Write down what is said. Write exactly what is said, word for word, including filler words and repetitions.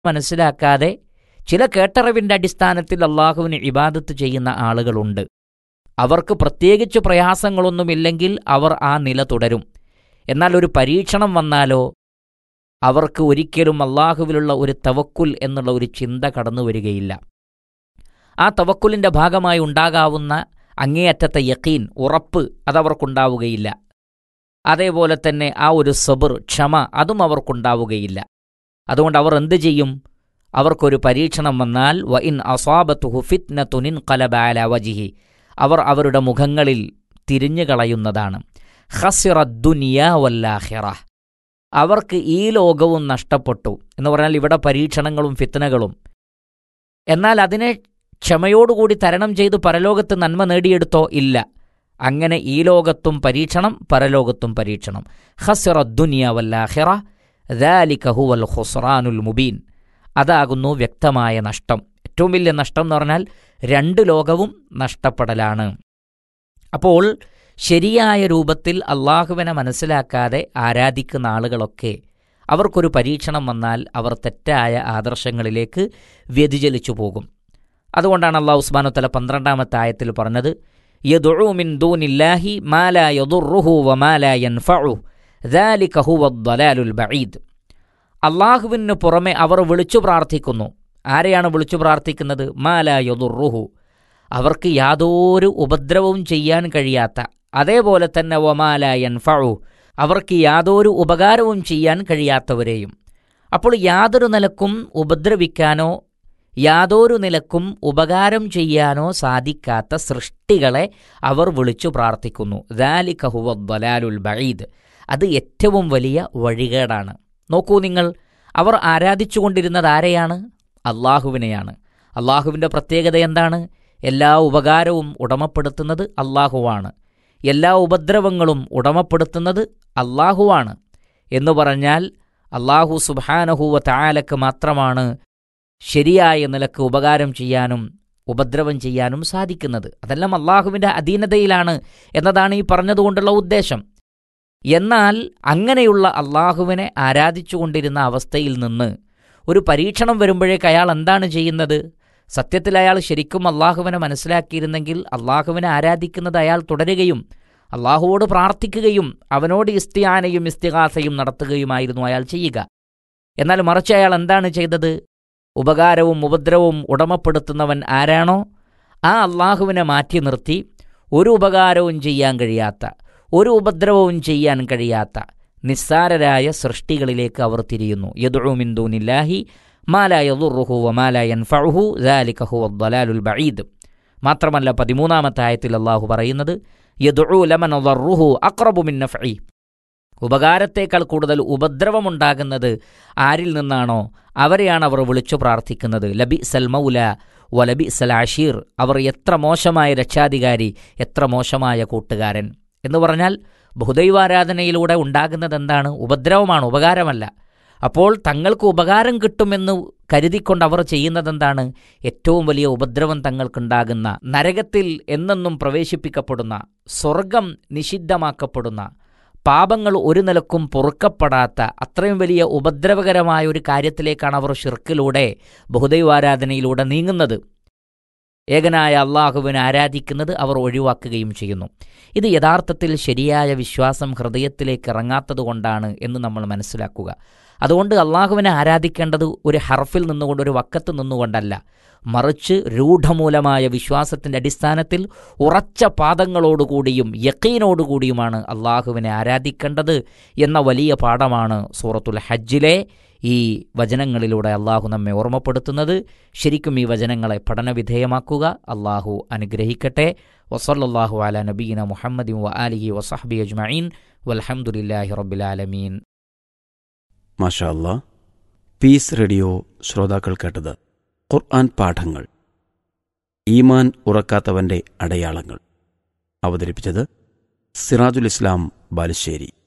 മനസ്സിലാക്കാതെ ചില കേട്ടറിവിൻ്റെ അടിസ്ഥാനത്തിൽ അള്ളാഹുവിന് ഇബാദത്ത് ചെയ്യുന്ന ആളുകളുണ്ട്. അവർക്ക് പ്രത്യേകിച്ച് പ്രയാസങ്ങളൊന്നുമില്ലെങ്കിൽ അവർ ആ നില തുടരും. എന്നാൽ ഒരു പരീക്ഷണം വന്നാലോ അവർക്ക് ഒരിക്കലും അള്ളാഹുവിലുള്ള ഒരു തവക്കുൽ എന്നുള്ള ഒരു ചിന്ത കടന്നു വരികയില്ല. ആ തവക്കുലിൻ്റെ ഭാഗമായി ഉണ്ടാകാവുന്ന അങ്ങേയറ്റത്തെ യഖീൻ, ഉറപ്പ്, അതവർക്കുണ്ടാവുകയില്ല. അതേപോലെ തന്നെ ആ ഒരു സബർ, ക്ഷമ, അതും അവർക്കുണ്ടാവുകയില്ല. അതുകൊണ്ട് അവർ എന്തു ചെയ്യും? അവർക്കൊരു പരീക്ഷണം വന്നാൽ വ ഇൻ അസാബത്തുഹു ഫിത്നതുൻ ഇൻഖലബ അലാ വജ്ഹി, അവർ അവരുടെ മുഖങ്ങളിൽ തിരിഞ്ഞു കളയുന്നതാണ്. ഖസിറ ദുനിയ വല്ലാഖിറ, അവർക്ക് ഈ ലോകവും നഷ്ടപ്പെട്ടു എന്ന് പറഞ്ഞാൽ ഇവിടെ പരീക്ഷണങ്ങളും ഫിത്നകളും. എന്നാൽ അതിനെ ക്ഷമയോടുകൂടി തരണം ചെയ്ത് പരലോകത്ത് നന്മ നേടിയെടുത്തോ? ഇല്ല. അങ്ങനെ ഈ ലോകത്തും പരീക്ഷണം, പരലോകത്തും പരീക്ഷണം. ഖസിറ ദുനിയ വല്ലാഖിറ ദാലിക ഹുവൽ ഖുസ്റാനുൽ മുബീൻ, അതാകുന്നു വ്യക്തമായ നഷ്ടം. ഏറ്റവും വലിയ നഷ്ടം എന്ന് പറഞ്ഞാൽ രണ്ട് ലോകവും നഷ്ടപ്പെടലാണ്. അപ്പോൾ ശരിയായ രൂപത്തിൽ അള്ളാഹുവിനെ മനസ്സിലാക്കാതെ ആരാധിക്കുന്ന ആളുകളൊക്കെ അവർക്കൊരു പരീക്ഷണം വന്നാൽ അവർ തെറ്റായ ആദർശങ്ങളിലേക്ക് വ്യതിചലിച്ചു പോകും. അതുകൊണ്ടാണ് അല്ലാഹു സുബ്ഹാനഹു വ തആല പന്ത്രണ്ടാമത്തെ ആയത്തിൽ പറഞ്ഞത് യദ്ഉ മിൻ ദൂനില്ലാഹി മാ ലാ യദുർറുഹു വമാ ലാ യൻഫഉഹു ദാലിക ഹുവദ് ദലാലുൽ ബഈദ്. അള്ളാഹുവിന് പുറമെ അവർ വിളിച്ചു പ്രാർത്ഥിക്കുന്നു. ആരെയാണ് വിളിച്ചു പ്രാർത്ഥിക്കുന്നത്? മാ ലാ യദുർറുഹു, അവർക്ക് യാതൊരു ഉപദ്രവവും ചെയ്യാൻ കഴിയാത്ത, അതേപോലെ തന്നെ വമാ ലാ യൻഫഉഹു, അവർക്ക് യാതൊരു ഉപകാരവും ചെയ്യാൻ കഴിയാത്തവരെയും. അപ്പോൾ യാതൊരു നിലക്കും ഉപദ്രവിക്കാനോ യാതൊരു നിലക്കും ഉപകാരം ചെയ്യാനോ സാധിക്കാത്ത സൃഷ്ടികളെ അവർ വിളിച്ചു പ്രാർത്ഥിക്കുന്നു. ദാലിക ഹുവദ് ദലാലുൽ ബഈദ്, അത് ഏറ്റവും വലിയ വഴികേടാണ്. നോക്കൂ നിങ്ങൾ, അവർ ആരാധിച്ചുകൊണ്ടിരുന്നത് ആരെയാണ്? അള്ളാഹുവിനെയാണ്. അള്ളാഹുവിൻ്റെ പ്രത്യേകത എന്താണ്? എല്ലാ ഉപകാരവും ഉടമപ്പെടുത്തുന്നത് അള്ളാഹുവാണ്, എല്ലാ ഉപദ്രവങ്ങളും ഉടമപ്പെടുത്തുന്നത് അള്ളാഹുവാണ് എന്ന് പറഞ്ഞാൽ അള്ളാഹു സുബ്ഹാനഹു വ തആലക്ക് മാത്രമാണ് ശരിയായ നിലക്ക് ഉപകാരം ചെയ്യാനും ഉപദ്രവം ചെയ്യാനും സാധിക്കുന്നത്. അതെല്ലാം അള്ളാഹുവിൻ്റെ അധീനതയിലാണ് എന്നതാണ് ഈ പറഞ്ഞതുകൊണ്ടുള്ള ഉദ്ദേശം. എന്നാൽ അങ്ങനെയുള്ള അള്ളാഹുവിനെ ആരാധിച്ചുകൊണ്ടിരുന്ന അവസ്ഥയിൽ നിന്ന് ഒരു പരീക്ഷണം വരുമ്പോഴേക്ക് അയാൾ എന്താണ് ചെയ്യുന്നത്? സത്യത്തിൽ അയാൾ ശരിക്കും അള്ളാഹുവിനെ മനസ്സിലാക്കിയിരുന്നെങ്കിൽ അള്ളാഹുവിനെ ആരാധിക്കുന്നത് അയാൾ തുടരുകയും അള്ളാഹുവോട് പ്രാർത്ഥിക്കുകയും അവനോട് ഇസ്തിആനയും ഇസ്തിഗാസയും നടത്തുകയുമായിരുന്നു അയാൾ ചെയ്യുക. എന്നാൽ മറിച്ച് അയാൾ എന്താണ് ചെയ്തത്? ഉപകാരവും ഉപദ്രവവും ഉടമപ്പെടുത്തുന്നവൻ ആരാണോ ആ അള്ളാഹുവിനെ മാറ്റി നിർത്തി ഒരു ഉപകാരവും ചെയ്യാൻ കഴിയാത്ത, ഒരു ഉപദ്രവവും ചെയ്യാൻ കഴിയാത്ത നിസ്സാരരായ സൃഷ്ടികളിലേക്ക് അവർ തിരിയുന്നു. യദ്ഉ മിൻ ദൂനില്ലാഹി മാ ലാ യദുർറുഹു വമാ ലാ യൻഫഉഹു ദാലിക ഹുവദ് ദലാലുൽ ബഈദ്. മാത്രമല്ല പതിമൂന്നാമത്തെ ആയത്തിൽ അല്ലാഹു പറയുന്നത് യദ്ഉ ലമൻ ദർറുഹു അഖ്റബു മിൻ നഫഇ, ഉപകാരത്തേക്കാൾ കൂടുതൽ ഉപദ്രവമുണ്ടാകുന്നത് ആരിൽ നിന്നാണോ അവരെയാണ് അവർ വിളിച്ചു പ്രാർത്ഥിക്കുന്നത്. ലബിസൽ മൗല വലബിസൽ അശീർ, അവർ എത്ര മോശമായ രക്ഷാധികാരി, എത്ര മോശമായ കൂട്ടുകാരൻ. എന്ന് പറഞ്ഞാൽ ബഹുദൈവാരാധനയിലൂടെ ഉണ്ടാകുന്നത് എന്താണ്? ഉപദ്രവമാണ്, ഉപകാരമല്ല. അപ്പോൾ തങ്ങൾക്ക് ഉപകാരം കിട്ടുമെന്ന് കരുതിക്കൊണ്ട് അവർ ചെയ്യുന്നതെന്താണ്? ഏറ്റവും വലിയ ഉപദ്രവം തങ്ങൾക്കുണ്ടാകുന്ന, നരകത്തിൽ എന്നെന്നും പ്രവേശിപ്പിക്കപ്പെടുന്ന, സ്വർഗം നിഷിദ്ധമാക്കപ്പെടുന്ന, പാപങ്ങൾ ഒരു നിലക്കും പൊറുക്കപ്പെടാത്ത അത്രയും വലിയ ഉപദ്രവകരമായ ഒരു കാര്യത്തിലേക്കാണ് അവർ ഷിർക്കിലൂടെ ബഹുദൈവാരാധനയിലൂടെ നീങ്ങുന്നത്. ഏകനായ അള്ളാഹുവിനെ ആരാധിക്കുന്നത് അവർ ഒഴിവാക്കുകയും ചെയ്യുന്നു. ഇത് യഥാർത്ഥത്തിൽ ശരിയായ വിശ്വാസം ഹൃദയത്തിലേക്ക് ഇറങ്ങാത്തതുകൊണ്ടാണ് എന്ന് നമ്മൾ മനസ്സിലാക്കുക. അതുകൊണ്ട് അള്ളാഹുവിനെ ആരാധിക്കേണ്ടത് ഒരു ഹർഫിൽ നിന്നുകൊണ്ട്, ഒരു വക്കത്ത് നിന്നുകൊണ്ടല്ല, മറിച്ച് രൂഢമൂലമായ വിശ്വാസത്തിൻ്റെ അടിസ്ഥാനത്തിൽ ഉറച്ച പാദങ്ങളോടുകൂടിയും യഖീനോടുകൂടിയുമാണ് അള്ളാഹുവിനെ ആരാധിക്കേണ്ടത് എന്ന വലിയ പാഠമാണ് സൂറത്തുൽ ഹജ്ജിലെ ഈ വചനങ്ങളിലൂടെ അള്ളാഹു നമ്മെ ഓർമ്മപ്പെടുത്തുന്നത്. ശരിക്കും ഈ വചനങ്ങളെ പഠനവിധേയമാക്കുക. അള്ളാഹു അനുഗ്രഹിക്കട്ടെ. വസല്ലല്ലാഹു അലാ നബീന മുഹമ്മദിൻ വ ആലിഹി വസഹ്ബി അജ്മഈൻ വൽഹംദുലില്ലാഹി റബ്ബിൽ ആലമീൻ. മാഷാ അല്ലാഹ്. പീസ് റേഡിയോ ശ്രോതാക്കൾ കേട്ടത് ഖുർആൻ പാഠങ്ങൾ, ഈമാൻ ഉറക്കാത്തവന്റെ അടയാളങ്ങൾ. അവതരിപ്പിച്ചത് സിറാജുൽ ഇസ്ലാം ബാലുശ്ശേരി.